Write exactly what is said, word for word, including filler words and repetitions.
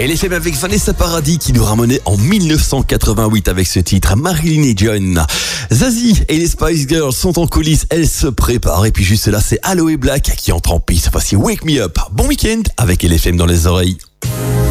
Et les femmes avec Vanessa Paradis qui nous ramenait en dix-neuf cent quatre-vingt-huit avec ce titre, Marilyn et John. Zazie et les Spice Girls sont en coulisses, elles se préparent. Et puis juste là, c'est Aloe Black qui entre en piste. Voici Wake Me Up. Bon week-end avec L F M dans les oreilles.